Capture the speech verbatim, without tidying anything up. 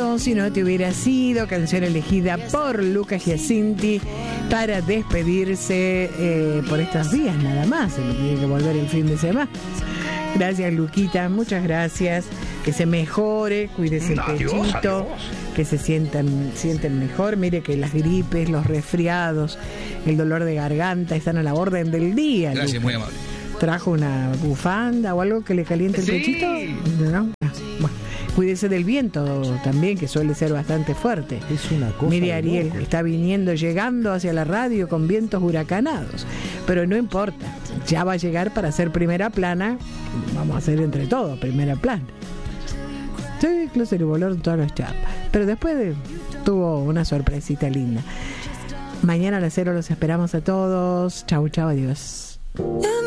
Como si no te hubiera sido, canción elegida por Lucas Giacinti para despedirse eh, por estos días nada más, se tiene que volver el fin de semana. Gracias, Luquita, muchas gracias. Que se mejore, cuídese el Adiós, pechito, adiós. que se sientan, sienten mejor. Mire que las gripes, los resfriados, el dolor de garganta están a la orden del día. Gracias, Lucas. muy amable. ¿Trajo una bufanda o algo que le caliente el Sí. pechito? ¿No? Ah, bueno. Cuídese del viento también, que suele ser bastante fuerte. Es una cosa. Mire, de Ariel, loco. está viniendo, llegando hacia la radio con vientos huracanados. Pero no importa, ya va a llegar para hacer primera plana. Vamos a hacer entre todos primera plana. Sí, Club se le volaron todas las chapas. Pero después de, tuvo una sorpresita linda. Mañana a las cero los esperamos a todos. Chau, chau, adiós.